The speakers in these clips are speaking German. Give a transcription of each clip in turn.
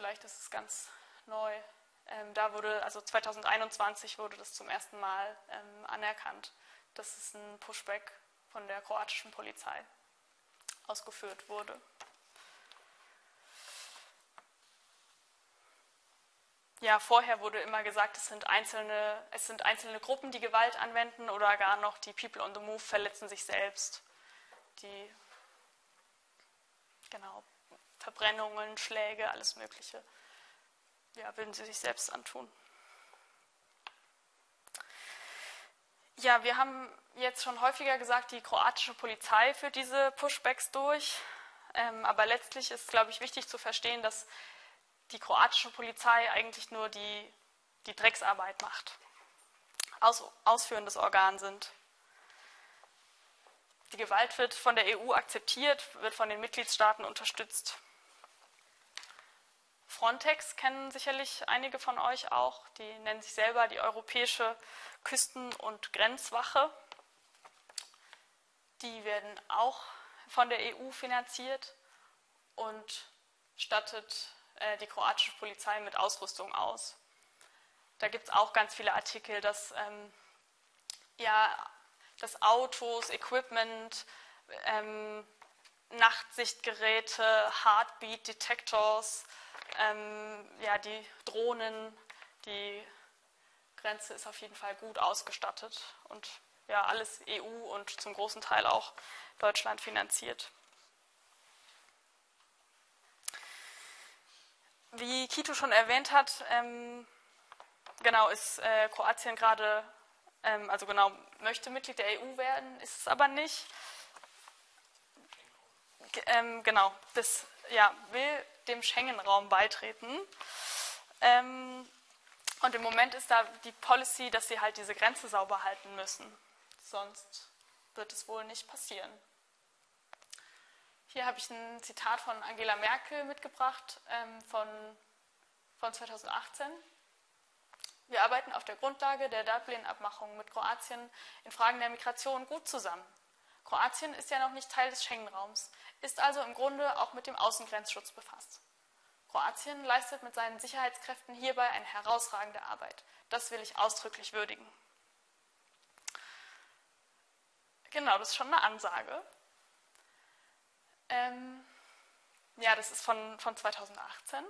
vielleicht, das ist ganz neu. Also 2021 wurde das zum ersten Mal anerkannt, dass es ein Pushback von der kroatischen Polizei ausgeführt wurde. Ja, vorher wurde immer gesagt, es sind einzelne Gruppen, die Gewalt anwenden, oder gar noch die People on the Move verletzen sich selbst. Die, genau, Verbrennungen, Schläge, alles Mögliche, ja, würden sie sich selbst antun. Ja, wir haben jetzt schon häufiger gesagt, die kroatische Polizei führt diese Pushbacks durch, aber letztlich ist, glaube ich, wichtig zu verstehen, dass die kroatische Polizei eigentlich nur die Drecksarbeit macht, ausführendes Organ sind. Die Gewalt wird von der EU akzeptiert, wird von den Mitgliedstaaten unterstützt. Frontex kennen sicherlich einige von euch auch, die nennen sich selber die Europäische Küsten- und Grenzwache. Die werden auch von der EU finanziert und stattet die kroatische Polizei mit Ausrüstung aus. Da gibt es auch ganz viele Artikel, dass Autos, Equipment, Nachtsichtgeräte, Heartbeat-Detectors, die Drohnen, die Grenze ist auf jeden Fall gut ausgestattet und ja, alles EU und zum großen Teil auch Deutschland finanziert. Wie Kito schon erwähnt hat, ist Kroatien gerade, möchte Mitglied der EU werden, ist es aber nicht. Will dem Schengen-Raum beitreten. Und im Moment ist da die Policy, dass sie halt diese Grenze sauber halten müssen. Sonst wird es wohl nicht passieren. Hier habe ich ein Zitat von Angela Merkel mitgebracht, von 2018. Wir arbeiten auf der Grundlage der Dublin-Abmachung mit Kroatien in Fragen der Migration gut zusammen. Kroatien ist ja noch nicht Teil des Schengen-Raums, ist also im Grunde auch mit dem Außengrenzschutz befasst. Kroatien leistet mit seinen Sicherheitskräften hierbei eine herausragende Arbeit. Das will ich ausdrücklich würdigen. Genau, das ist schon eine Ansage. Das ist von 2018.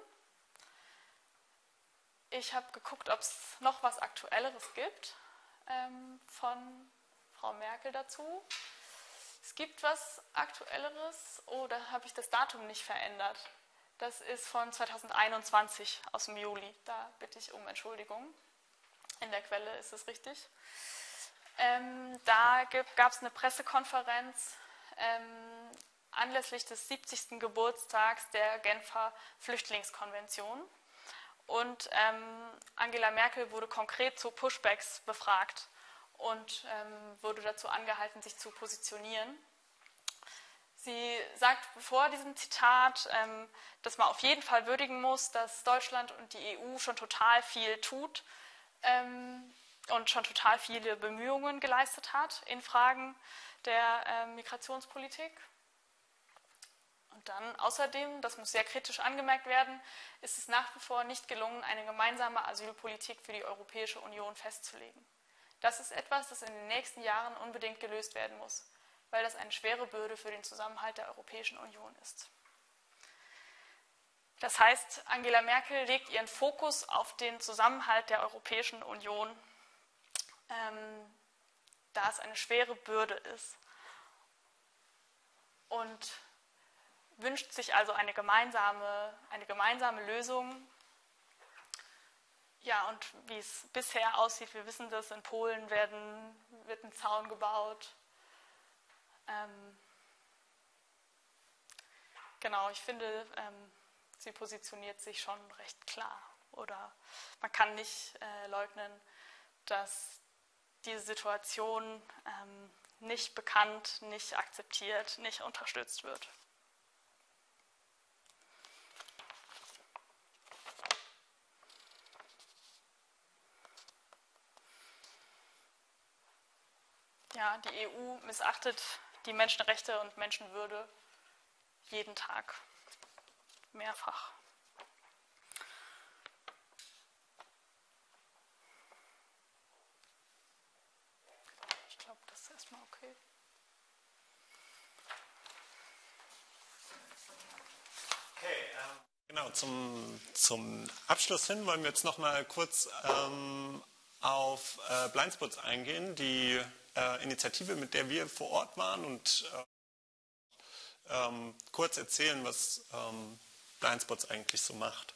Ich habe geguckt, ob es noch was Aktuelleres gibt von Frau Merkel dazu. Es gibt was Aktuelleres, da habe ich das Datum nicht verändert. Das ist von 2021 aus dem Juli. Da bitte ich um Entschuldigung. In der Quelle ist es richtig. Da gab es eine Pressekonferenz anlässlich des 70. Geburtstags der Genfer Flüchtlingskonvention. Und Angela Merkel wurde konkret zu Pushbacks befragt und wurde dazu angehalten, sich zu positionieren. Sie sagt vor diesem Zitat, dass man auf jeden Fall würdigen muss, dass Deutschland und die EU schon total viel tut und schon total viele Bemühungen geleistet hat in Fragen der Migrationspolitik. Und dann außerdem, das muss sehr kritisch angemerkt werden, ist es nach wie vor nicht gelungen, eine gemeinsame Asylpolitik für die Europäische Union festzulegen. Das ist etwas, das in den nächsten Jahren unbedingt gelöst werden muss, weil das eine schwere Bürde für den Zusammenhalt der Europäischen Union ist. Das heißt, Angela Merkel legt ihren Fokus auf den Zusammenhalt der Europäischen Union, da es eine schwere Bürde ist. Und wünscht sich also eine gemeinsame Lösung. Ja, und wie es bisher aussieht, wir wissen das, in Polen wird ein Zaun gebaut. Ich finde, sie positioniert sich schon recht klar. Oder man kann nicht leugnen, dass diese Situation nicht bekannt, nicht akzeptiert, nicht unterstützt wird. Ja, die EU missachtet die Menschenrechte und Menschenwürde jeden Tag, mehrfach. Genau, zum Abschluss hin wollen wir jetzt noch mal kurz auf Blindspots eingehen, die Initiative, mit der wir vor Ort waren, und kurz erzählen, was Blindspots eigentlich so macht.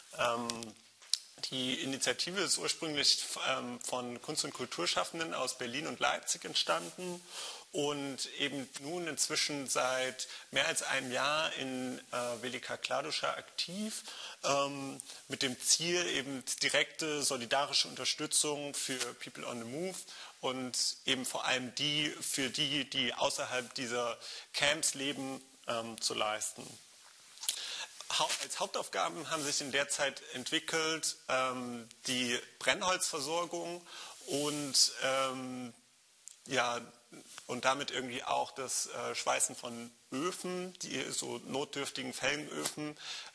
Die Initiative ist ursprünglich von Kunst- und Kulturschaffenden aus Berlin und Leipzig entstanden und eben nun inzwischen seit mehr als einem Jahr in Velika Kladuša aktiv, mit dem Ziel, eben direkte solidarische Unterstützung für People on the Move und eben vor allem für die außerhalb dieser Camps leben, zu leisten. Als Hauptaufgaben haben sich in der Zeit entwickelt die Brennholzversorgung und und damit irgendwie auch das Schweißen von Öfen, die so notdürftigen Felgenöfen,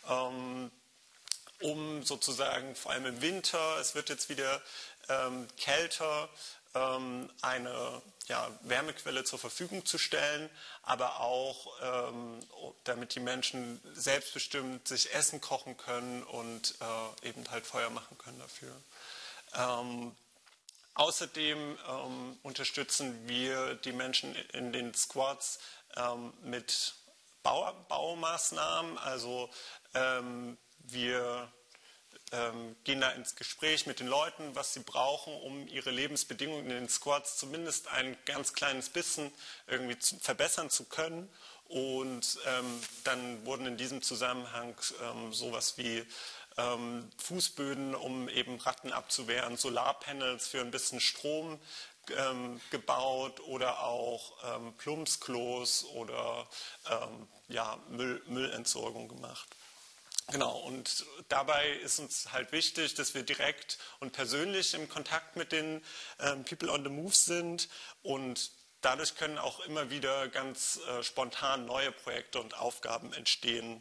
um sozusagen vor allem im Winter, es wird jetzt wieder kälter, eine Wärmequelle zur Verfügung zu stellen, aber auch damit die Menschen selbstbestimmt sich Essen kochen können und eben halt Feuer machen können dafür. Außerdem unterstützen wir die Menschen in den Squads mit Baumaßnahmen, also wir gehen da ins Gespräch mit den Leuten, was sie brauchen, um ihre Lebensbedingungen in den Squads zumindest ein ganz kleines bisschen irgendwie verbessern zu können. Und dann wurden in diesem Zusammenhang sowas wie Fußböden, um eben Ratten abzuwehren, Solarpanels für ein bisschen Strom gebaut oder auch Plumpsklos oder Müllentsorgung gemacht. Genau, und dabei ist uns halt wichtig, dass wir direkt und persönlich im Kontakt mit den People on the Move sind, und dadurch können auch immer wieder ganz spontan neue Projekte und Aufgaben entstehen.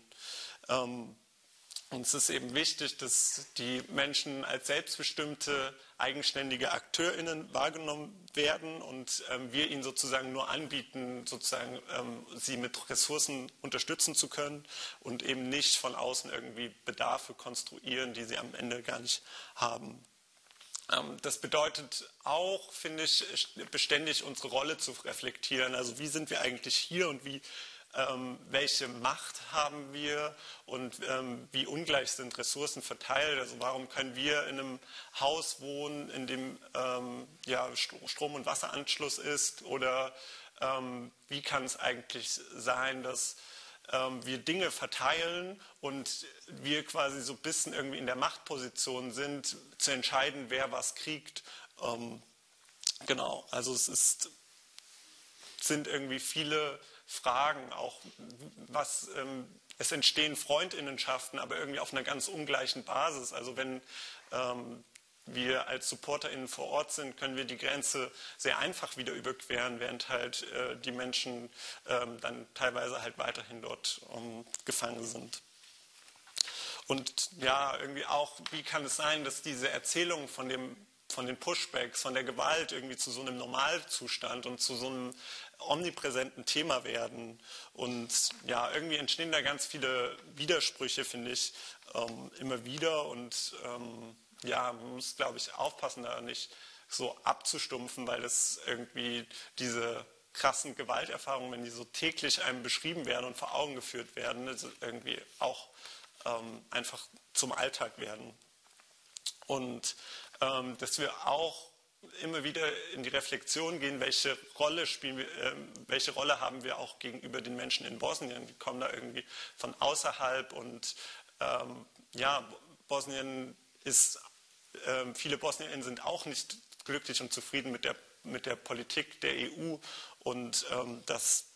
Uns ist eben wichtig, dass die Menschen als selbstbestimmte, eigenständige AkteurInnen wahrgenommen werden und wir ihnen sozusagen nur anbieten, sozusagen sie mit Ressourcen unterstützen zu können und eben nicht von außen irgendwie Bedarfe konstruieren, die sie am Ende gar nicht haben. Das bedeutet auch, finde ich, beständig unsere Rolle zu reflektieren. Also wie sind wir eigentlich hier und welche Macht haben wir und wie ungleich sind Ressourcen verteilt? Also warum können wir in einem Haus wohnen, in dem Strom- und Wasseranschluss ist? Oder wie kann es eigentlich sein, dass wir Dinge verteilen und wir quasi so ein bisschen irgendwie in der Machtposition sind, zu entscheiden, wer was kriegt? Genau, also sind irgendwie viele Fragen, auch es entstehen Freundinnenschaften, aber irgendwie auf einer ganz ungleichen Basis. Also wenn wir als SupporterInnen vor Ort sind, können wir die Grenze sehr einfach wieder überqueren, während halt die Menschen dann teilweise halt weiterhin dort gefangen sind. Und ja, irgendwie auch, wie kann es sein, dass diese Erzählung von den Pushbacks, von der Gewalt irgendwie zu so einem Normalzustand und zu so einem omnipräsenten Thema werden. Und ja, irgendwie entstehen da ganz viele Widersprüche, finde ich, immer wieder. Und man muss, glaube ich, aufpassen, da nicht so abzustumpfen, weil das irgendwie diese krassen Gewalterfahrungen, wenn die so täglich einem beschrieben werden und vor Augen geführt werden, das irgendwie auch einfach zum Alltag werden. Und dass wir auch immer wieder in die Reflexion gehen, welche Rolle haben wir auch gegenüber den Menschen in Bosnien. Die kommen da irgendwie von außerhalb und Bosnien viele BosnierInnen sind auch nicht glücklich und zufrieden mit der Politik der EU und dass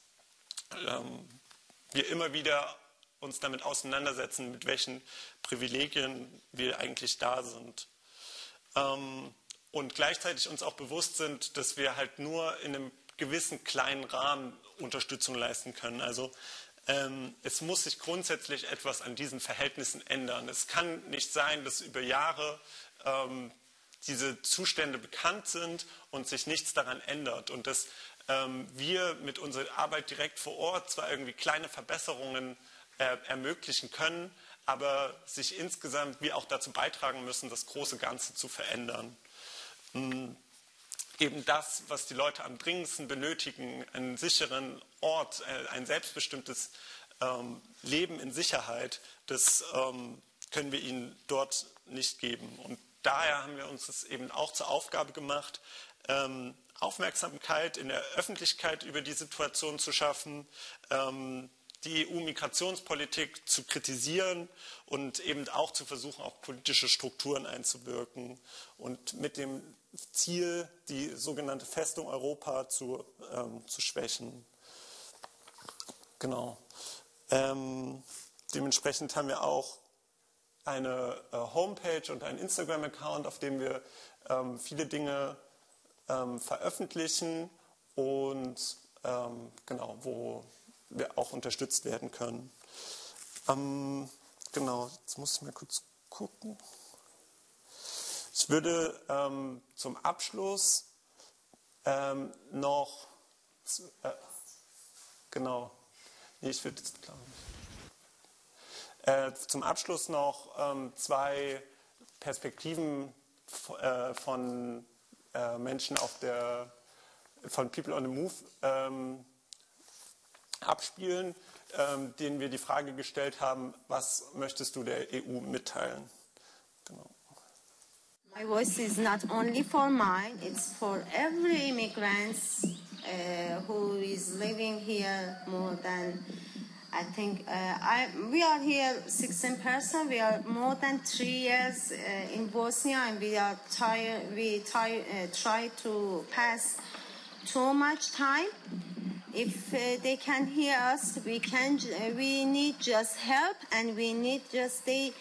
wir immer wieder uns damit auseinandersetzen, mit welchen Privilegien wir eigentlich da sind. Und gleichzeitig uns auch bewusst sind, dass wir halt nur in einem gewissen kleinen Rahmen Unterstützung leisten können. Also es muss sich grundsätzlich etwas an diesen Verhältnissen ändern. Es kann nicht sein, dass über Jahre diese Zustände bekannt sind und sich nichts daran ändert und dass wir mit unserer Arbeit direkt vor Ort zwar irgendwie kleine Verbesserungen ermöglichen können, aber sich insgesamt wir auch dazu beitragen müssen, das große Ganze zu verändern. Eben das, was die Leute am dringendsten benötigen, einen sicheren Ort, ein selbstbestimmtes Leben in Sicherheit, das können wir ihnen dort nicht geben. Und daher haben wir uns das eben auch zur Aufgabe gemacht, Aufmerksamkeit in der Öffentlichkeit über die Situation zu schaffen, die EU-Migrationspolitik zu kritisieren und eben auch zu versuchen, auf politische Strukturen einzuwirken und mit dem Ziel, die sogenannte Festung Europa zu schwächen. Genau. Dementsprechend haben wir auch eine Homepage und einen Instagram-Account, auf dem wir viele Dinge veröffentlichen und genau, wo wir auch unterstützt werden können. Genau, jetzt muss ich mal kurz gucken. Ich würde zum Abschluss noch genau, nee, ich würde jetzt glaube ich. Zum Abschluss noch zwei Perspektiven von Menschen von People on the Move abspielen, denen wir die Frage gestellt haben, was möchtest du der EU mitteilen? Genau. My voice is not only for mine, it's for every immigrant who is living here more than, I think, we are here 16 persons, we are more than 3 years in Bosnia, and we try to pass too much time. If they can hear us, we need just help, and we need they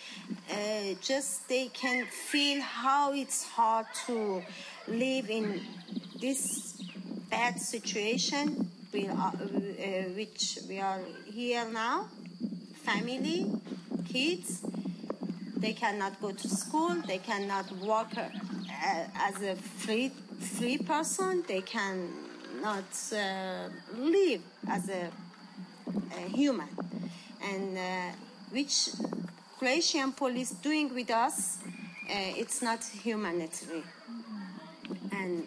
can feel how it's hard to live in this bad situation which we are here now. Family, kids, they cannot go to school, they cannot work as a free person, they can not live as a human, and which Croatian police doing with us, it's not humanitarian. And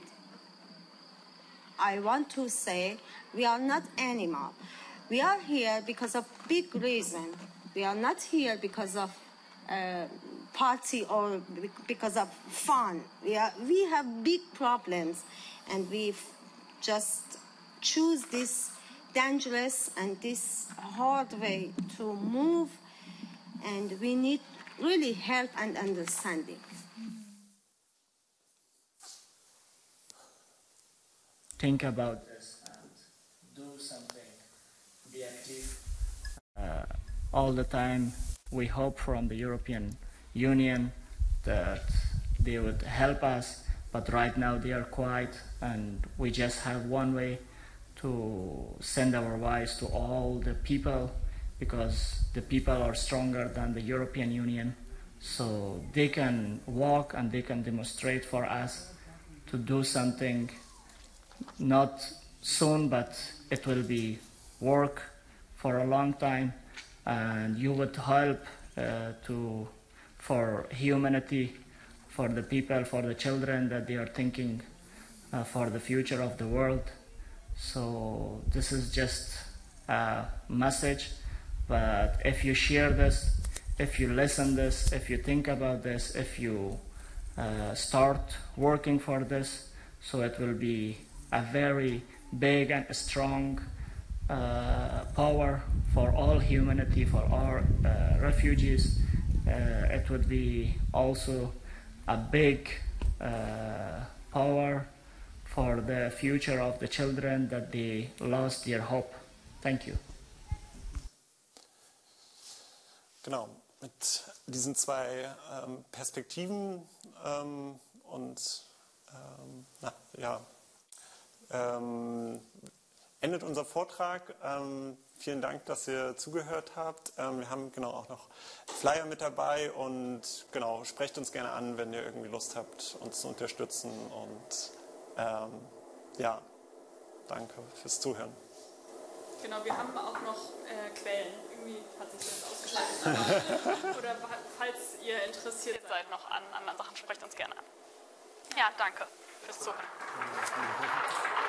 I want to say we are not animal. We are here because of big reason. We are not here because of party or because of fun. We have big problems, and we just choose this dangerous and this hard way to move, and we need really help and understanding. Think about this and do something, be active. All the time we hope from the European Union that they would help us, but right now they are quiet, and we just have one way to send our voice to all the people, because the people are stronger than the European Union, so they can walk and they can demonstrate for us to do something, not soon, but it will be work for a long time, and you would help for humanity, for the people, for the children that they are thinking for the future of the world. So this is just a message, but if you share this, if you listen this, if you think about this, if you start working for this, so it will be a very big and strong power for all humanity, for all refugees. It would be also a big power for the future of the children that they lost their hope. Thank you. Genau, mit diesen zwei Perspektiven endet unser Vortrag. Vielen Dank, dass ihr zugehört habt. Wir haben genau auch noch Flyer mit dabei, und genau, sprecht uns gerne an, wenn ihr irgendwie Lust habt, uns zu unterstützen, und ja, danke fürs Zuhören. Genau, wir haben auch noch Quellen. Irgendwie hat sich das ausgeschaltet. Oder falls ihr interessiert seid noch an anderen Sachen, sprecht uns gerne an. Ja, danke fürs Zuhören.